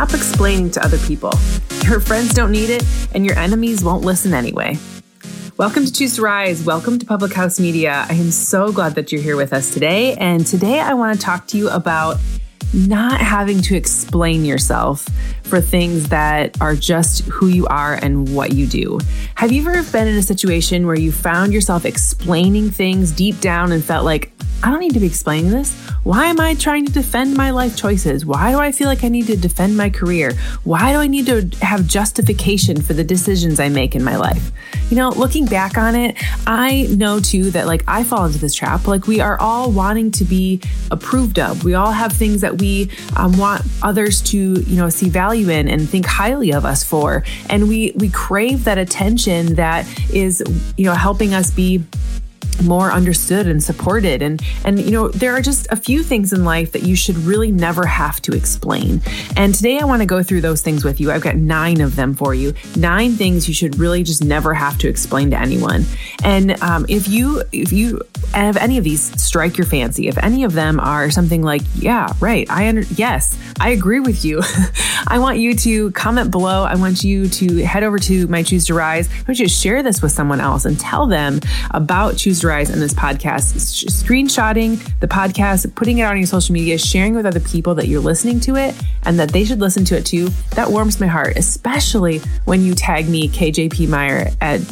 stop explaining to other people. Your friends don't need it, and your enemies won't listen anyway. Welcome to Choose to Rise. Welcome to Public House Media. I am so glad that you're here with us today. And today I want to talk to you about not having to explain yourself for things that are just who you are and what you do. Have you ever been in a situation where you found yourself explaining things deep down and felt like, I don't need to be explaining this? Why am I trying to defend my life choices? Why do I feel like I need to defend my career? Why do I need to have justification for the decisions I make in my life? You know, looking back on it, I know too that I fall into this trap. We are all wanting to be approved of. We all have things that we want others to, see value in and think highly of us for. And we crave that attention that is, helping us be more understood and supported. And there are just a few things in life that you should really never have to explain. And today I want to go through those things with you. I've got 9 of them for you. 9 things you should really just never have to explain to anyone. And if you have any of these strike your fancy, if any of them are something like, yeah, right, yes, I agree with you. I want you to comment below. I want you to head over to my Choose to Rise. I want you to share this with someone else and tell them about Choose to Rise and this podcast. Screenshotting the podcast, putting it out on your social media, sharing with other people that you're listening to it and that they should listen to it too. That warms my heart, especially when you tag me, KJP Meyer, at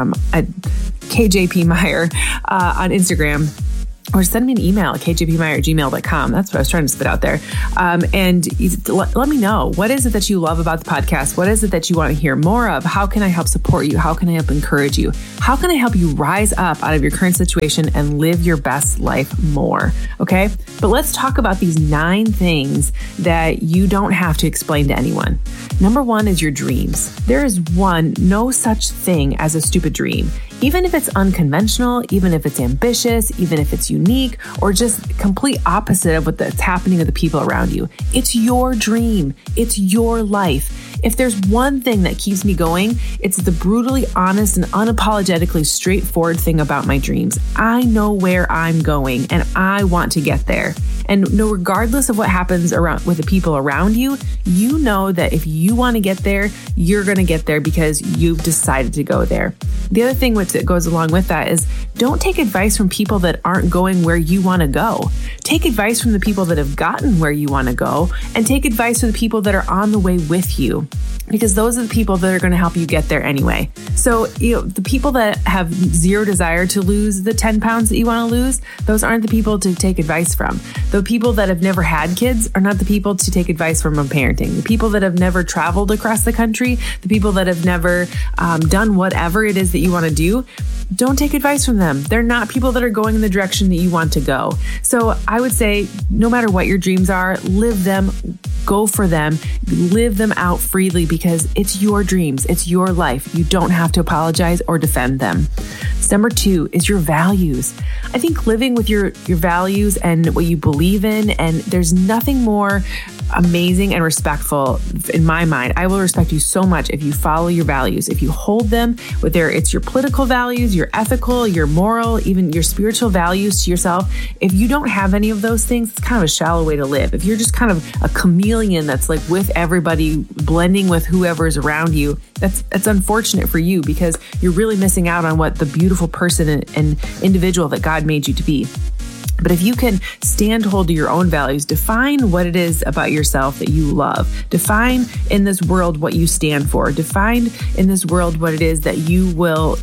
KJP Meyer on Instagram. Or send me an email at kjpmeyer@gmail.com. That's what I was trying to spit out there. And let me know, what is it that you love about the podcast? What is it that you want to hear more of? How can I help support you? How can I help encourage you? How can I help you rise up out of your current situation and live your best life more? Okay. But let's talk about these 9 things that you don't have to explain to anyone. Number 1 is your dreams. There is no such thing as a stupid dream. Even if it's unconventional, even if it's ambitious, even if it's unique, or just complete opposite of what's happening with the people around you. It's your dream. It's your life. If there's one thing that keeps me going, it's the brutally honest and unapologetically straightforward thing about my dreams. I know where I'm going and I want to get there. And regardless of what happens with the people around you, you know that if you want to get there, you're going to get there because you've decided to go there. The other thing that goes along with that is don't take advice from people that aren't going where you want to go. Take advice from the people that have gotten where you want to go, and take advice from the people that are on the way with you, because those are the people that are going to help you get there anyway. So, the people that have zero desire to lose the 10 pounds that you want to lose, those aren't the people to take advice from. The people that have never had kids are not the people to take advice from on parenting. The people that have never traveled across the country, the people that have never done whatever it is that you want to do, don't take advice from them. They're not people that are going in the direction that you want to go. So I would say, no matter what your dreams are, live them, go for them, live them out freely, because it's your dreams. It's your life. You don't have to apologize or defend them. Number 2 is your values. I think living with your values and what you believe in, and there's nothing more amazing and respectful in my mind. I will respect you so much if you follow your values, if you hold them, whether it's your political values, your ethical, your moral, even your spiritual values to yourself. If you don't have any of those things, it's kind of a shallow way to live. If you're just kind of a chameleon that's with everybody, blending with whoever's around you, that's unfortunate for you, because you're really missing out on what the beautiful person and individual that God made you to be. But if you can stand hold to your own values, define what it is about yourself that you love, define in this world what you stand for, define in this world what it is that you will,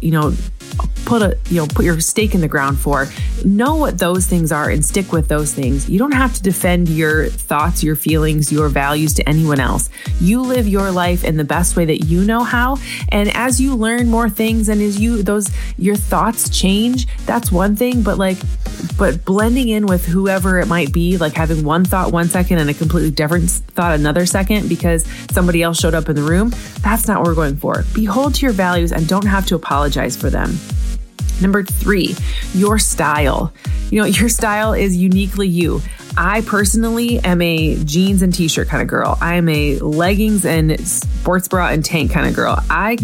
put your stake in the ground for. Know what those things are and stick with those things. You don't have to defend your thoughts, your feelings, your values to anyone else. You live your life in the best way that you know how. And as you learn more things and as your thoughts change, that's one thing. But blending in with whoever it might be, like having one thought 1 second and a completely different thought another second because somebody else showed up in the room, that's not what we're going for. Behold to your values and don't have to apologize for them. Number 3, your style. Your style is uniquely you. I personally am a jeans and t-shirt kind of girl. I am a leggings and sports bra and tank kind of girl. I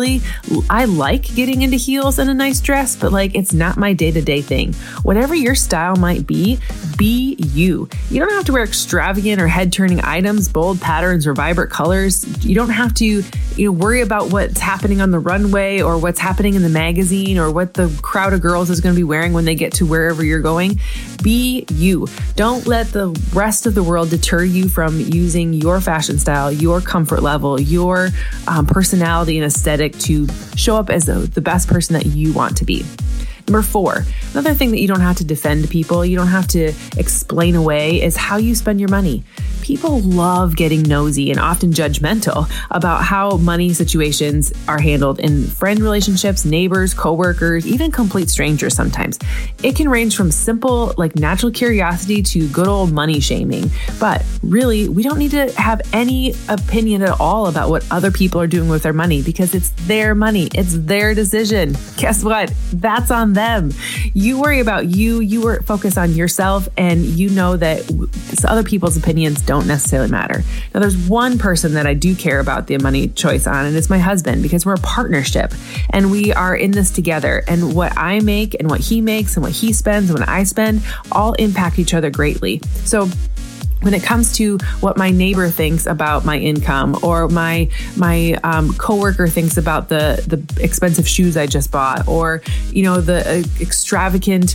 like getting into heels and a nice dress, but like, it's not my day-to-day thing. Whatever your style might be you. You don't have to wear extravagant or head-turning items, bold patterns, or vibrant colors. You don't have to, worry about what's happening on the runway or what's happening in the magazine or what the crowd of girls is going to be wearing when they get to wherever you're going. Be you. Don't let the rest of the world deter you from using your fashion style, your comfort level, your personality and aesthetic to show up as the best person that you want to be. Number 4, another thing that you don't have to defend to people, you don't have to explain away, is how you spend your money. People love getting nosy and often judgmental about how money situations are handled in friend relationships, neighbors, coworkers, even complete strangers sometimes. It can range from simple, like natural curiosity to good old money shaming. But really, we don't need to have any opinion at all about what other people are doing with their money because it's their money. It's their decision. Guess what? That's on them. You worry about you focus on yourself, and you know that other people's opinions don't necessarily matter. Now, there's one person that I do care about the money choice on, and it's my husband, because we're a partnership and we are in this together. And what I make and what he makes and what he spends and what I spend all impact each other greatly. So when it comes to what my neighbor thinks about my income, or my coworker thinks about the expensive shoes I just bought, or the extravagant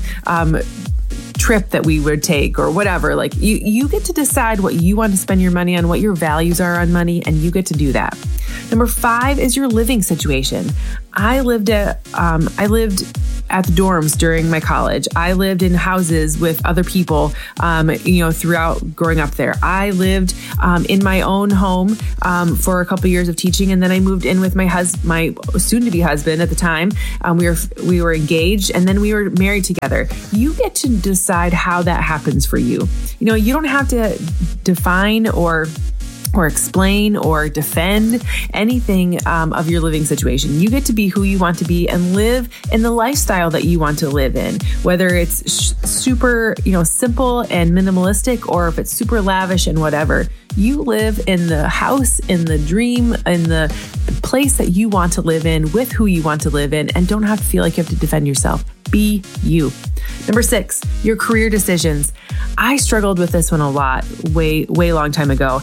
trip that we would take, or whatever, like you get to decide what you want to spend your money on, what your values are on money, and you get to do that. Number 5 is your living situation. I lived at the dorms during my college. I lived in houses with other people, throughout growing up there. I lived in my own home for a couple of years of teaching, and then I moved in with my soon-to-be husband at the time. We were engaged, and then we were married together. You get to decide how that happens for you. You don't have to define or explain or defend anything of your living situation. You get to be who you want to be and live in the lifestyle that you want to live in, whether it's super, simple and minimalistic, or if it's super lavish and whatever. You live in the house, in the dream, in the place that you want to live in, with who you want to live in, and don't have to feel like you have to defend yourself. Be you. Number 6, your career decisions. I struggled with this one a lot, way long time ago.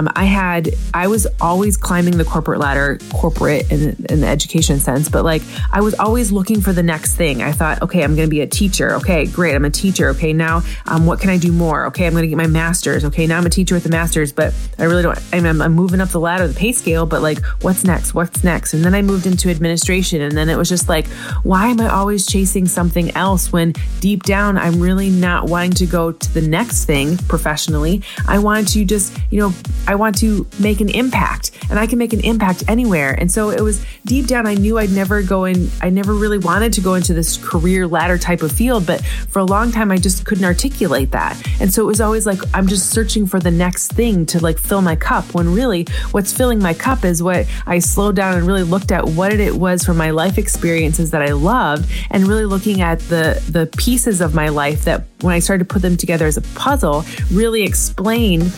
I was always climbing the corporate ladder, corporate in the education sense, but like I was always looking for the next thing. I thought, okay, I'm going to be a teacher. Okay, great. I'm a teacher. Okay, now what can I do more? Okay, I'm going to get my master's. Okay, now I'm a teacher with a master's, but I really don't, I'm moving up the ladder, the pay scale, but like, what's next? What's next? And then I moved into administration, and then it was just like, why am I always chasing something else when deep down, I'm really not wanting to go to the next thing professionally. I want to just, I want to make an impact, and I can make an impact anywhere. And so it was deep down, I knew I'd never go in. I never really wanted to go into this career ladder type of field, but for a long time, I just couldn't articulate that. And so it was always like, I'm just searching for the next thing to like fill my cup, when really what's filling my cup is what I slowed down and really looked at what it was from my life experiences that I loved, and really looking at the pieces of my life that when I started to put them together as a puzzle, really explained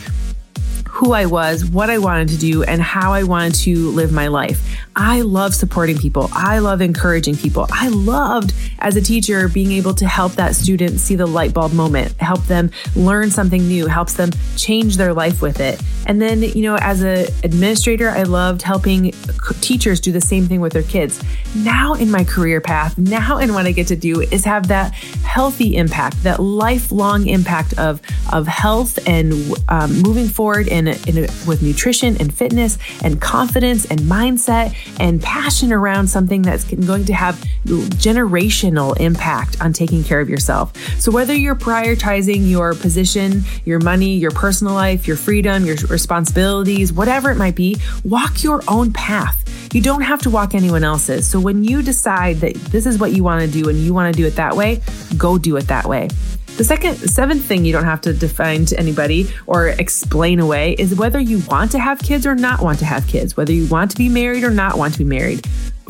who I was, what I wanted to do, and how I wanted to live my life. I love supporting people. I love encouraging people. I loved, as a teacher, being able to help that student see the light bulb moment, help them learn something new, helps them change their life with it. And then, as an administrator, I loved helping teachers do the same thing with their kids. Now in my career path, now in what I get to do is have that healthy impact, that lifelong impact of health and moving forward with nutrition and fitness and confidence and mindset and passion around something that's going to have generational impact on taking care of yourself. So whether you're prioritizing your position, your money, your personal life, your freedom, your responsibilities, whatever it might be, walk your own path. You don't have to walk anyone else's. So when you decide that this is what you want to do and you want to do it that way, go do it that way. The seventh thing you don't have to define to anybody or explain away is whether you want to have kids or not want to have kids, whether you want to be married or not want to be married.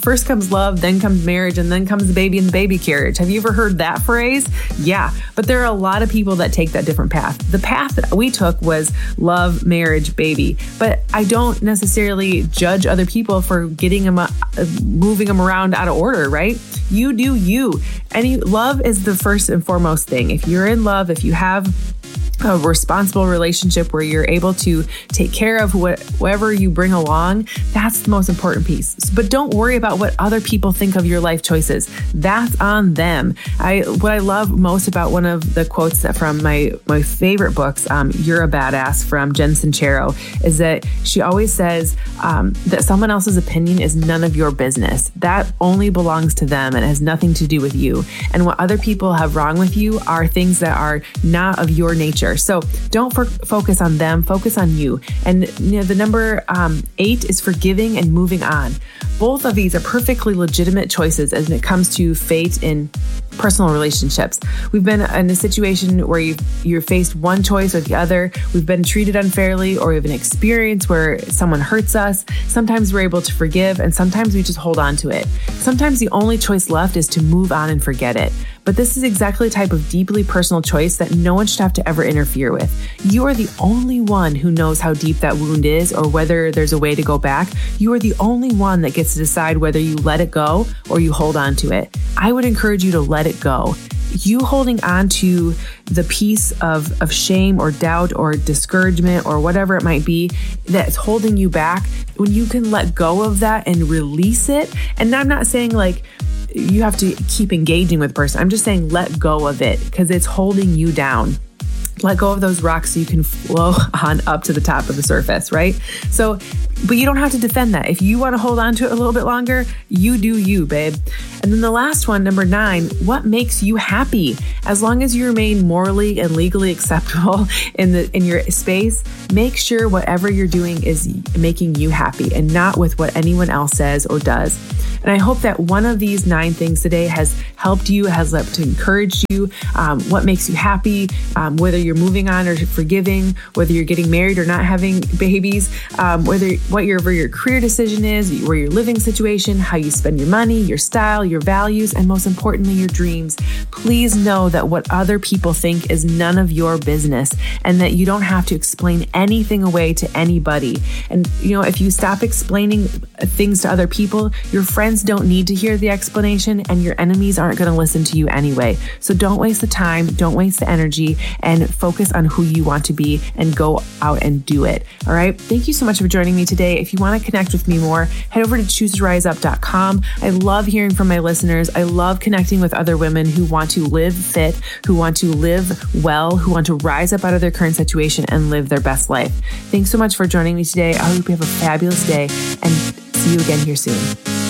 first comes love, then comes marriage, and then comes the baby and the baby carriage. Have you ever heard that phrase? Yeah, but there are a lot of people that take that different path. The path that we took was love, marriage, baby. But I don't necessarily judge other people for getting them, moving them around out of order, right? You do you. And love is the first and foremost thing. If you're in love, if you have a responsible relationship where you're able to take care of whatever you bring along, that's the most important piece. But don't worry about what other people think of your life choices. That's on them. What I love most about one of the quotes that from my favorite books, You're a Badass, from Jen Sincero, is that she always says that someone else's opinion is none of your business. That only belongs to them and has nothing to do with you. And what other people have wrong with you are things that are not of your nature. So don't focus on them, focus on you. And the number 8 is forgiving and moving on. Both of these are perfectly legitimate choices as it comes to fate in personal relationships. We've been in a situation where you're faced one choice or the other. We've been treated unfairly, or we have an experience where someone hurts us. Sometimes we're able to forgive, and sometimes we just hold on to it. Sometimes the only choice left is to move on and forget it. But this is exactly the type of deeply personal choice that no one should have to ever interfere with. You are the only one who knows how deep that wound is or whether there's a way to go back. You are the only one that gets to decide whether you let it go or you hold on to it. I would encourage you to let it go. You holding on to the piece of shame or doubt or discouragement or whatever it might be that's holding you back, when you can let go of that and release it. And I'm not saying like you have to keep engaging with the person. I'm just saying let go of it because it's holding you down. Let go of those rocks so you can flow on up to the top of the surface, right? So, but you don't have to defend that. If you want to hold on to it a little bit longer, you do you, babe. And then the last one, number 9, what makes you happy? As long as you remain morally and legally acceptable in your space, make sure whatever you're doing is making you happy and not with what anyone else says or does. And I hope that one of these 9 things today has helped you, has helped to encourage you, what makes you happy, whether you're moving on or forgiving, whether you're getting married or not having babies, whatever your career decision is, where your living situation, how you spend your money, your style, your values, and most importantly, your dreams. Please know that what other people think is none of your business and that you don't have to explain anything away to anybody. And, if you stop explaining things to other people, your friends don't need to hear the explanation and your enemies aren't going to listen to you anyway. So don't waste the time, don't waste the energy, and focus on who you want to be and go out and do it. All right. Thank you so much for joining me today. If you want to connect with me more, head over to choosetoriseup.com. I love hearing from my listeners. I love connecting with other women who want to live fit, who want to live well, who want to rise up out of their current situation and live their best life. Thanks so much for joining me today. I hope you have a fabulous day and see you again here soon.